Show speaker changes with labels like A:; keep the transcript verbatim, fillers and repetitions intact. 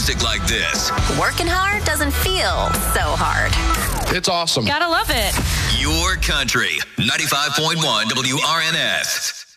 A: music like this.
B: Working hard doesn't feel so hard.
C: It's awesome.
D: Gotta love it.
A: Your country, ninety-five point one W R N S.